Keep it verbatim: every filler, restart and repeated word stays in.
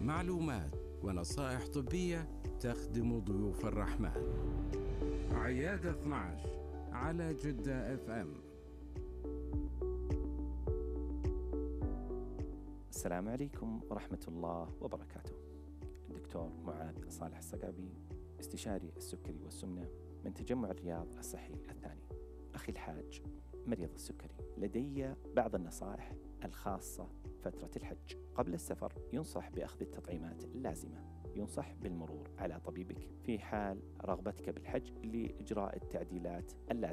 معلومات ونصائح طبية تخدم ضيوف الرحمن. عيادة اثنا عشر على جدة اف ام. السلام عليكم ورحمة الله وبركاته. الدكتور معاذ صالح الصقعبي، استشاري السكري والسمنة من تجمع الرياض الصحي الثاني. أخي الحاج مريض السكري، لدي بعض النصائح الخاصة فترة الحج. قبل السفر ينصح بأخذ التطعيمات اللازمة. ينصح بالمرور على طبيبك في حال رغبتك بالحج لإجراء التعديلات اللازمة.